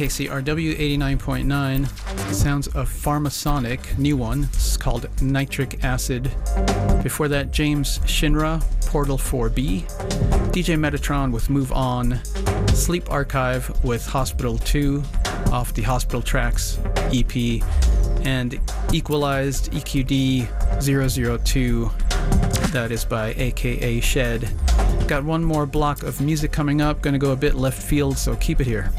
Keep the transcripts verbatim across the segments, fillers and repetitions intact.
K C R W eighty-nine point nine. Sounds of Pharmasonic, new one. It's called Nitric Acid. Before that, James Shinra, Portal four B. D J Metatron with Move On. Sleep Archive with Hospital two off the Hospital Tracks E P. And Equalized E Q D zero zero two. That is by A K A Shed. Got one more block of music coming up. Gonna go a bit left field, so keep it here.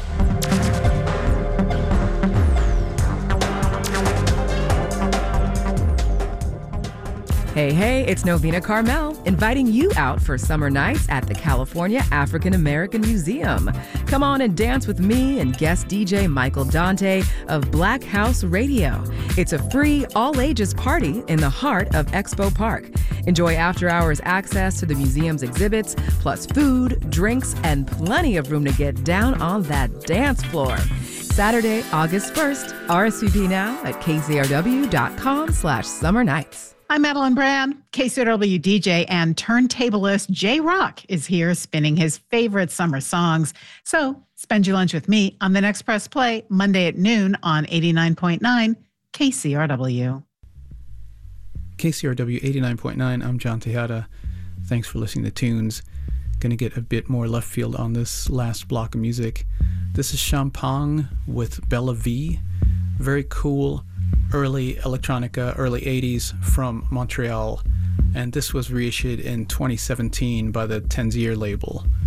Hey, hey, it's Novena Carmel, inviting you out for summer nights at the California African American Museum. Come on and dance with me and guest D J Michael Dante of Black House Radio. It's a free, all-ages party in the heart of Expo Park. Enjoy after-hours access to the museum's exhibits, plus food, drinks, and plenty of room to get down on that dance floor. Saturday, August first. R S V P now at kcrw.com slash summer nights. I'm Madeline Brand. K C R W D J and turntablist J Rock is here spinning his favorite summer songs. So spend your lunch with me on the next Press Play Monday at noon on eighty-nine point nine K C R W. K C R W eighty-nine point nine, I'm John Tejada. Thanks for listening to Tunes. Gonna get a bit more left field on this last block of music. This is Champagne with Bella V. Very cool early electronica, early eighties from Montreal. And this was reissued in twenty seventeen by the Tenzier label.